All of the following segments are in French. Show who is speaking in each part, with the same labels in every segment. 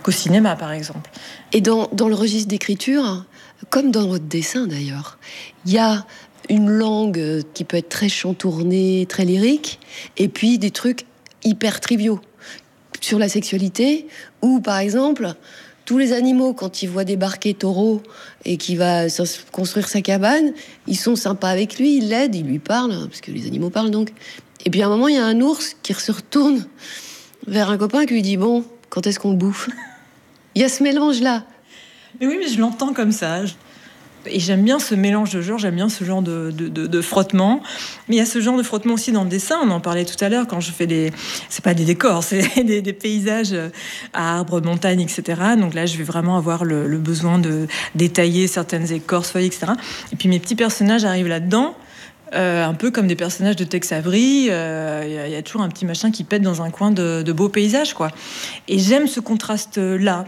Speaker 1: qu'au cinéma, par exemple.
Speaker 2: Et dans le registre d'écriture, comme dans votre dessin d'ailleurs, il y a une langue qui peut être très chantournée, très lyrique, et puis des trucs hyper triviaux. Sur la sexualité, où par exemple, tous les animaux, quand ils voient débarquer Taureau et qu'il va construire sa cabane, ils sont sympas avec lui, ils l'aident, ils lui parlent, parce que les animaux parlent donc. Et puis à un moment, il y a un ours qui se retourne vers un copain qui lui dit « Bon, quand est-ce qu'on le bouffe ?» Il y a ce mélange-là.
Speaker 1: Mais oui, mais je l'entends comme ça. Et j'aime bien ce mélange de genres, j'aime bien ce genre de frottement. Mais il y a ce genre de frottement aussi dans le dessin, on en parlait tout à l'heure, quand je fais c'est pas des décors, c'est des paysages, arbres, montagnes, etc. Donc là, je vais vraiment avoir le besoin de détailler certaines écorces, feuilles, etc. Et puis mes petits personnages arrivent là-dedans, un peu comme des personnages de Tex Avery. Il y a toujours un petit machin qui pète dans un coin de beaux paysages, quoi. Et j'aime ce contraste-là.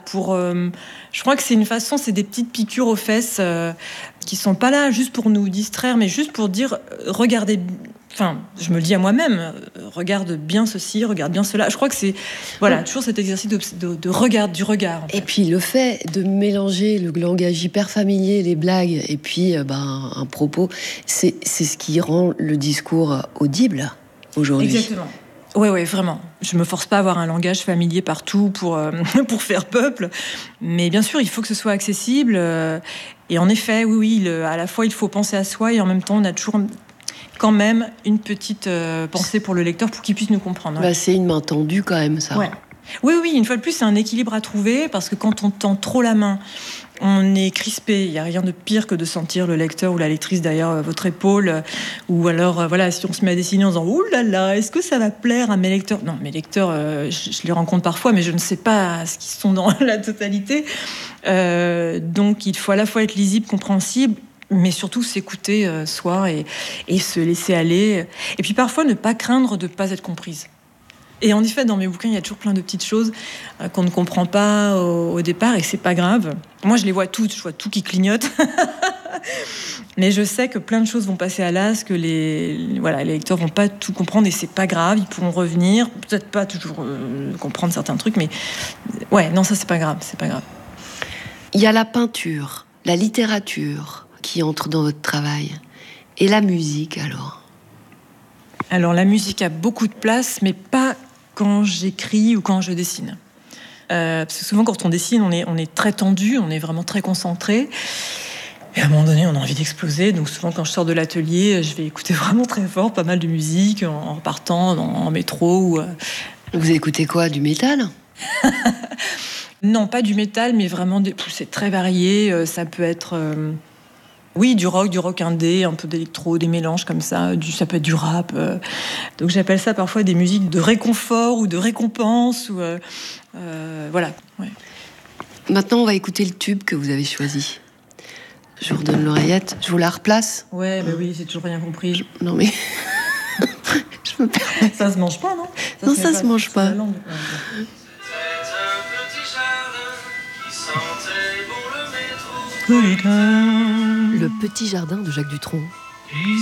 Speaker 1: Je crois que c'est une façon, c'est des petites piqûres aux fesses qui sont pas là juste pour nous distraire, mais juste pour dire regardez. Enfin, je me le dis à moi-même, regarde bien ceci, regarde bien cela. Je crois que c'est toujours cet exercice de regard, du regard. En fait.
Speaker 2: Et puis le fait de mélanger le langage hyper familier, les blagues, et puis un propos, c'est ce qui rend le discours audible aujourd'hui.
Speaker 1: Exactement. Oui, vraiment. Je me force pas à avoir un langage familier partout pour faire peuple. Mais bien sûr, il faut que ce soit accessible. Et en effet, oui, à la fois, il faut penser à soi et en même temps, on a toujours quand même une petite pensée pour le lecteur pour qu'il puisse nous comprendre. Ouais.
Speaker 2: C'est une main tendue quand même, ça.
Speaker 1: Ouais. Oui, une fois de plus, c'est un équilibre à trouver parce que quand on tend trop la main, on est crispé. Il n'y a rien de pire que de sentir le lecteur ou la lectrice derrière votre épaule. Ou alors, si on se met à dessiner en disant « Ouh là là, est-ce que ça va plaire à mes lecteurs ?» Non, mes lecteurs, je les rencontre parfois, mais je ne sais pas ce qu'ils sont dans la totalité. Donc, il faut à la fois être lisible, compréhensible, mais surtout s'écouter soi et se laisser aller. Et puis parfois, ne pas craindre de ne pas être comprise. Et en effet, dans mes bouquins, il y a toujours plein de petites choses qu'on ne comprend pas au départ, et c'est pas grave. Moi, je les vois toutes, je vois tout qui clignote. Mais je sais que plein de choses vont passer à l'as, que les lecteurs vont pas tout comprendre, et c'est pas grave, ils pourront revenir, peut-être pas toujours comprendre certains trucs, mais ça c'est pas grave.
Speaker 2: Il y a la peinture, la littérature qui entre dans votre travail, et la musique alors.
Speaker 1: Alors la musique a beaucoup de place, mais pas quand j'écris ou quand je dessine. Parce que souvent quand on dessine, on est très tendu, on est vraiment très concentré. Et à un moment donné, on a envie d'exploser. Donc souvent quand je sors de l'atelier, je vais écouter vraiment très fort, pas mal de musique, en repartant en métro.
Speaker 2: Vous écoutez quoi, du métal ?
Speaker 1: Non, pas du métal, mais vraiment c'est très varié. Ça peut être... du rock indé, un peu d'électro, des mélanges comme ça, ça peut être du rap. Donc j'appelle ça parfois des musiques de réconfort ou de récompense. Ouais.
Speaker 2: Maintenant, on va écouter le tube que vous avez choisi. Je vous redonne l'oreillette. Je vous la replace.
Speaker 1: Ouais, oui, j'ai toujours rien compris.
Speaker 2: Non mais... je me permets.
Speaker 1: Ça se mange pas, non ?
Speaker 2: Non, ça se mange pas. Le petit jardin de Jacques Dutronc.